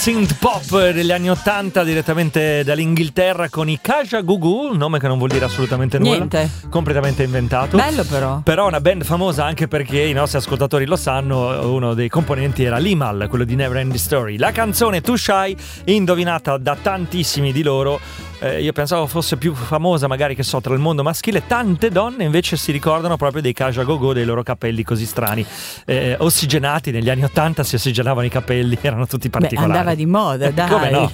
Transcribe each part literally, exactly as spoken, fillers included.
synth pop degli anni ottanta direttamente dall'Inghilterra con i Kaja Gugu, un nome che non vuol dire assolutamente nulla. Niente. Completamente inventato. Bello però. Però una band famosa anche perché i nostri ascoltatori lo sanno, uno dei componenti era Limahl, quello di Never Ending Story. La canzone Too Shy, indovinata da tantissimi di loro. Eh, io pensavo fosse più famosa magari, che so, tra il mondo maschile. Tante donne invece si ricordano proprio dei Kaja Gogo, dei loro capelli così strani, eh, ossigenati. Negli anni ottanta si ossigenavano i capelli, erano tutti particolari. Beh, andava di moda, dai. Come no?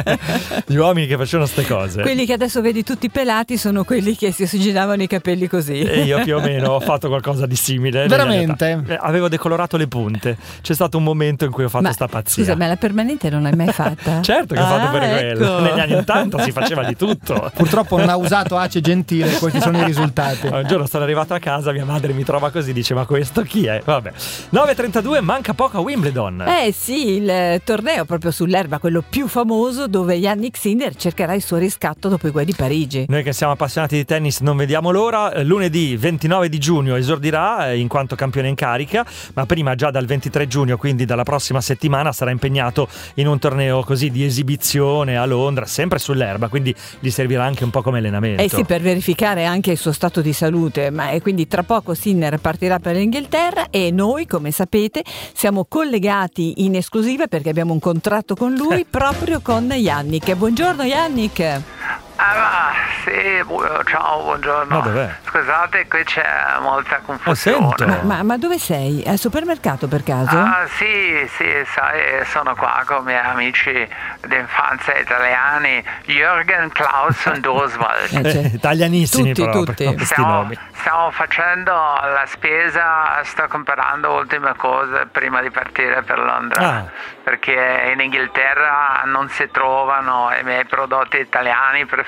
Gli uomini che facevano ste cose. Quelli che adesso vedi tutti pelati sono quelli che si ossigenavano i capelli così. E io più o meno ho fatto qualcosa di simile. Veramente? Eh, avevo decolorato le punte. C'è stato un momento in cui ho fatto Ma, sta pazzia. Scusa, ma la permanente non l'hai mai fatta? Certo che ho fatto Ah, per quello. ecco. Negli anni ottanta si faceva di tutto. Purtroppo non ha usato Ace Gentile, questi sono i risultati. Un giorno sono arrivato a casa, mia madre mi trova così, dice: ma questo chi è? Vabbè. nove e trentadue, manca poco a Wimbledon. Eh sì, il torneo proprio sull'erba, quello più famoso, dove Jannik Sinner cercherà il suo riscatto dopo i guai di Parigi. Noi che siamo appassionati di tennis non vediamo l'ora. Lunedì ventinove di giugno esordirà in quanto campione in carica, ma prima, già dal ventitré giugno, quindi dalla prossima settimana, sarà impegnato in un torneo così di esibizione a Londra, sempre sull'erba, quindi gli servirà anche un po' come allenamento. Eh sì, per verificare anche il suo stato di salute. Ma e quindi tra poco Sinner partirà per l'Inghilterra e noi, come sapete, siamo collegati in esclusiva perché abbiamo un contratto con lui proprio con Jannik. Buongiorno Jannik. Ah, sì, bu- ciao, buongiorno. Ma dov'è? Scusate, qui c'è molta confusione. Oh, sento. Ma, ma dove sei? Al supermercato per caso? Ah, sì, sì, sai, sono qua con i miei amici d'infanzia italiani, Jürgen, Klaus und Oswald. Eh, cioè, Eh, italianissimi tutti, proprio, tutti. questi Stiamo, nomi. stiamo facendo la spesa, sto comprando ultime cose prima di partire per Londra, Ah. perché in Inghilterra non si trovano i miei prodotti italiani preferiti,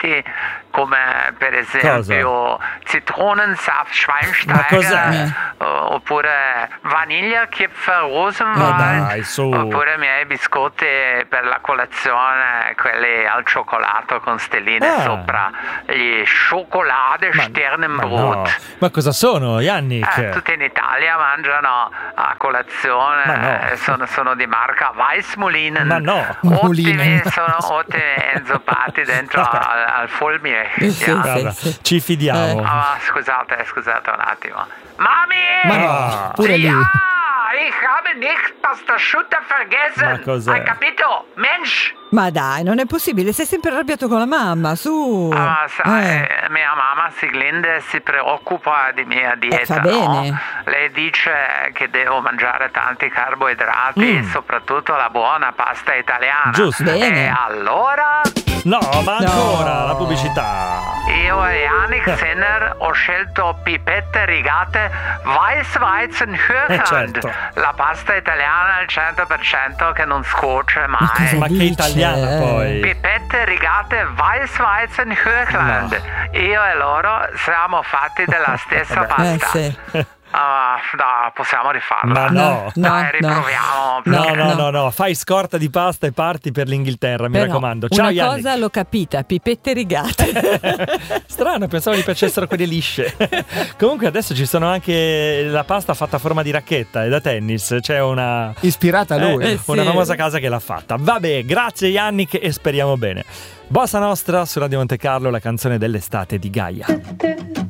come per esempio Zitronensaft Ma cos'è? Schweinsteiger, o- oppure Vanillekipferl Rosenwald, Ma dai, su. oppure i miei biscotti per la colazione, quelli al cioccolato con stelline Ah. sopra, gli Schokolade Ma Sternenbrot. no. Ma cosa sono, Jannik? Eh, tutti in Italia mangiano a colazione, Ma no. eh, sono, sono di marca Weissmolinen. Ma no. Ottimi, Molinen. sono ottimi inzuppati dentro al, al Fulmine. Sì, sì, Ja. Guarda, sì. ci fidiamo. Eh. Ah, scusate, scusate un attimo. Mami! Ma no, Ah. pure lì. Ja, ich habe nicht Pasta Schutter vergessen. Ma cos'è? Hai capito? Mensch! Ma dai, non è possibile, sei sempre arrabbiato con la mamma, su. Ah, sai, Eh. mia mamma Siglinde si preoccupa di mia dieta, fa no? bene. Lei dice che devo mangiare tanti carboidrati, Mm. soprattutto la buona pasta italiana. Giusto. Bene. E allora No, ma No. ancora la pubblicità. io e Jannik Sinner ho scelto pipette rigate Weißweizen Eh, Höchland, certo. la pasta italiana al cento per cento che non scuoce mai. cosa Ma che dice? italiana Eh. poi. Pipette rigate Weißweizen Höchland. Io e loro siamo fatti della stessa Vabbè. Eh pasta. sì. Ah, no, possiamo rifarla. Ma no. No, Dai, no. riproviamo. No, perché- no, no, no, fai scorta di pasta e parti per l'Inghilterra, mi Però raccomando. Ciao una Jannik. cosa l'ho capita, pipette rigate. Strano, pensavo gli piacessero quelle lisce. Comunque adesso ci sono anche la pasta fatta a forma di racchetta e da tennis. C'è una Ispirata a lui. eh, Eh, sì. una famosa casa che l'ha fatta. Vabbè, grazie Jannik e speriamo bene. Bossa Nostra su Radio Monte Carlo, la canzone dell'estate di Gaia.